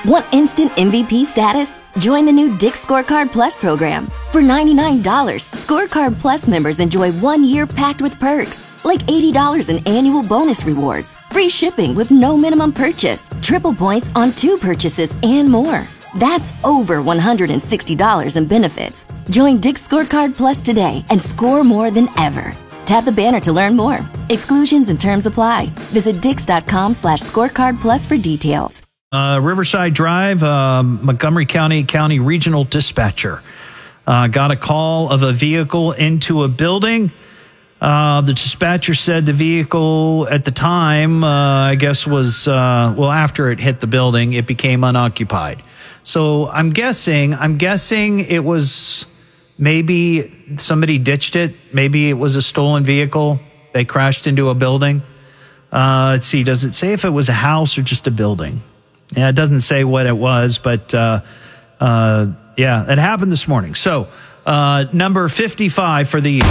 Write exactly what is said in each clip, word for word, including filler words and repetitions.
Want instant M V P status? Join the new Dick's Scorecard Plus program. For ninety-nine dollars, Scorecard Plus members enjoy one year packed with perks, like eighty dollars in annual bonus rewards, free shipping with no minimum purchase, triple points on two purchases, and more. That's over one hundred sixty dollars in benefits. Join Dick's Scorecard Plus today and score more than ever. Tap the banner to learn more. Exclusions and terms apply. Visit dix.com slash scorecard plus for details. Uh, Riverside Drive, uh, Montgomery County County Regional Dispatcher uh, got a call of a vehicle into a building. Uh, the dispatcher said the vehicle at the time, uh, I guess was, uh, well, after it hit the building, it became unoccupied. So I'm guessing, I'm guessing it was maybe somebody ditched it. Maybe it was a stolen vehicle. They crashed into a building. Uh, let's see, does it say if it was a house or just a building? Yeah, it doesn't say what it was, but uh, uh, yeah, it happened this morning. So uh, number fifty-five for the,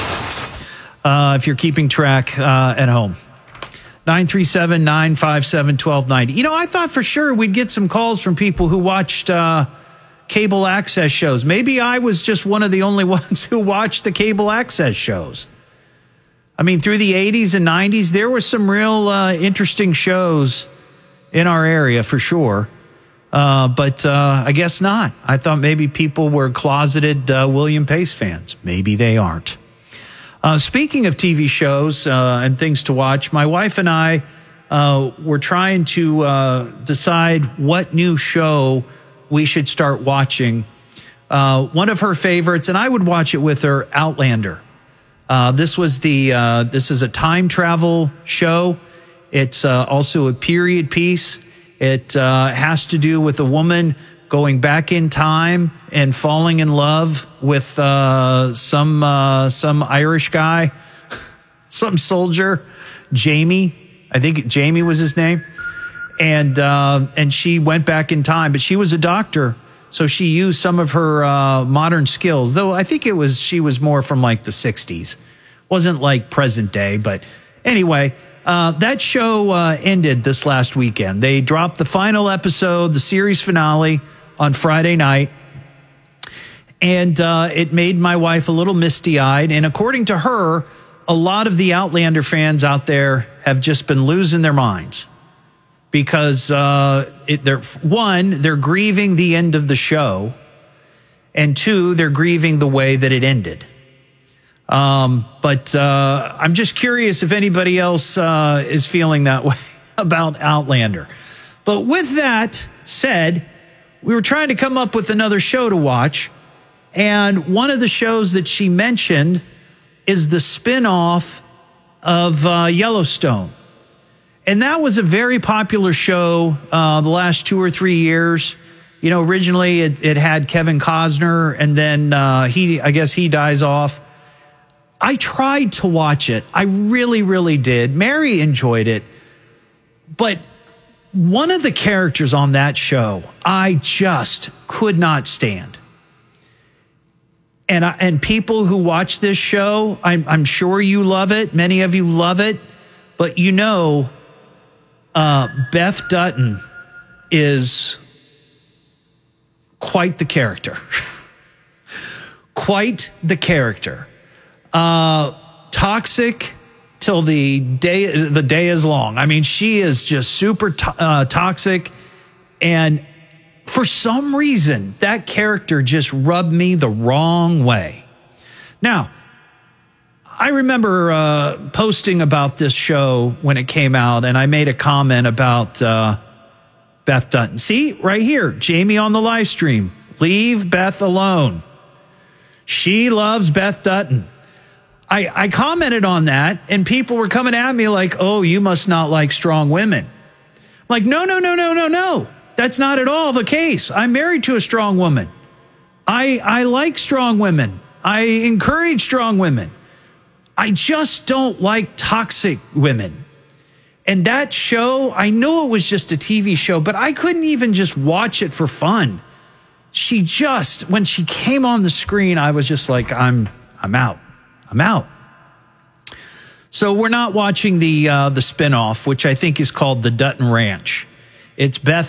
uh, if you're keeping track uh, at home, nine three seven, nine five seven, one two nine zero. You know, I thought for sure we'd get some calls from people who watched uh, cable access shows. Maybe I was just one of the only ones who watched the cable access shows. I mean, through the eighties and nineties, there were some real uh, interesting shows in our area for sure. Uh, but uh, I guess not. I thought maybe people were closeted uh, William Pace fans. Maybe they aren't. Uh, speaking of T V shows uh, and things to watch, my wife and I uh, were trying to uh, decide what new show we should start watching. Uh, one of her favorites, and I would watch it with her, Outlander. Uh, this was the uh, this is a time travel show. It's uh, also a period piece. It uh, has to do with a woman going back in time and falling in love with uh, some uh, some Irish guy, some soldier, Jamie. I think Jamie was his name, and uh, and she went back in time, but she was a doctor, so she used some of her uh, modern skills. Though I think it was she was more from like the sixties, wasn't like present day. But anyway. Uh, that show uh, ended this last weekend. They dropped the final episode, the series finale, on Friday night. And uh, it made my wife a little misty-eyed. And according to her, a lot of the Outlander fans out there have just been losing their minds. Because, uh, it, they're, one, they're grieving the end of the show. And two, they're grieving the way that it ended. Um, but uh, I'm just curious if anybody else uh, is feeling that way about Outlander. But with that said, we were trying to come up with another show to watch. And one of the shows that she mentioned is the spinoff of uh, Yellowstone. And that was a very popular show uh, the last two or three years. You know, originally it, it had Kevin Costner, and then uh, he, I guess he dies off. I tried to watch it. I really, really did. Mary enjoyed it. But one of the characters on that show, I just could not stand. And I, and people who watch this show, I'm, I'm sure you love it. Many of you love it. But you know, uh, Beth Dutton is quite the character. Quite the character. Uh, toxic till the day the day is long. I mean, she is just super to- uh, toxic, and for some reason, that character just rubbed me the wrong way. Now, I remember uh, posting about this show when it came out, and I made a comment about uh, Beth Dutton. See, right here, Jamie on the live stream. Leave Beth alone. She loves Beth Dutton. I, I commented on that, and people were coming at me like, oh, you must not like strong women. I'm like, no, no, no, no, no, no. That's not at all the case. I'm married to a strong woman. I, I like strong women. I encourage strong women. I just don't like toxic women. And that show, I know it was just a T V show, but I couldn't even just watch it for fun. She just, when she came on the screen, I was just like, I'm, I'm out. I'm out. So we're not watching the uh, the spinoff, which I think is called The Dutton Ranch. It's Beth